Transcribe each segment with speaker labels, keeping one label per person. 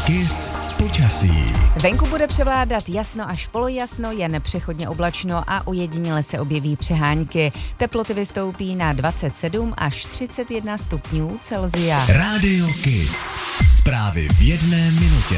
Speaker 1: KISS počasí.
Speaker 2: Venku bude převládat jasno až polojasno, jen přechodně oblačno a ojediněle se objeví přehánky. Teploty vystoupí na 27 až 31 stupňů Celsia.
Speaker 1: Rádio KISS. Zprávy v jedné minutě.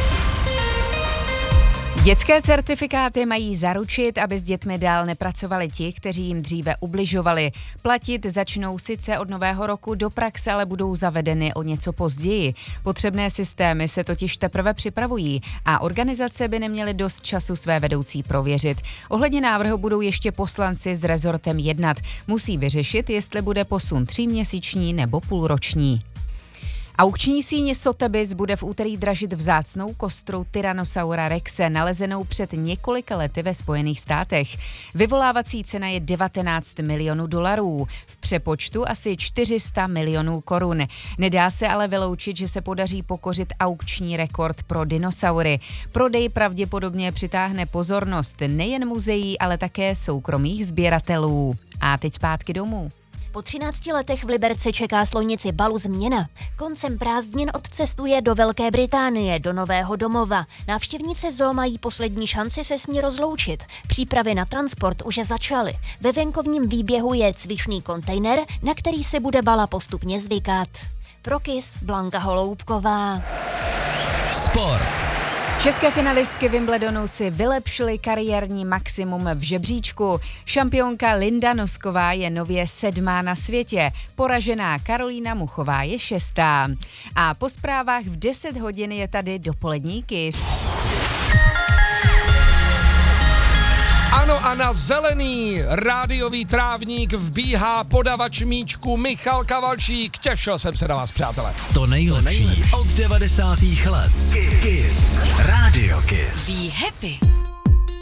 Speaker 2: Dětské certifikáty mají zaručit, aby s dětmi dál nepracovali ti, kteří jim dříve ubližovali. Platit začnou sice od nového roku, do praxe ale budou zavedeny o něco později. Potřebné systémy se totiž teprve připravují a organizace by neměly dost času své vedoucí prověřit. Ohledně návrhu budou ještě poslanci s rezortem jednat. Musí vyřešit, jestli bude posun 3měsíční nebo půlroční. Aukční síň Sotheby's bude v úterý dražit vzácnou kostru Tyrannosaura rexe, nalezenou před několika lety ve Spojených státech. Vyvolávací cena je 19 milionů dolarů, v přepočtu asi 400 milionů korun. Nedá se ale vyloučit, že se podaří pokořit aukční rekord pro dinosaury. Prodej pravděpodobně přitáhne pozornost nejen muzeí, ale také soukromých sběratelů. A teď zpátky domů.
Speaker 3: Po 13 letech v Liberci čeká slonici Balu změna. Koncem prázdnin odcestuje do Velké Británie, do nového domova. Návštěvníci zoo mají poslední šanci se s ní rozloučit. Přípravy na transport už začaly. Ve venkovním výběhu je cvičný kontejner, na který se bude Bala postupně zvykat. Pro KISS Blanka Holoubková.
Speaker 1: Sport.
Speaker 2: České finalistky Wimbledonu si vylepšily kariérní maximum v žebříčku. Šampionka Linda Nosková je nově 7. na světě. Poražená Karolína Muchová je 6. A po zprávách v 10 hodin je tady dopolední KISS.
Speaker 4: Ano, a na zelený rádiový trávník vbíhá podavač míčku Michal Kavalčík. Těšil jsem se na vás, přátelé.
Speaker 1: To nejlepší od 90. let. KISS. Rádio KISS.
Speaker 2: Be happy.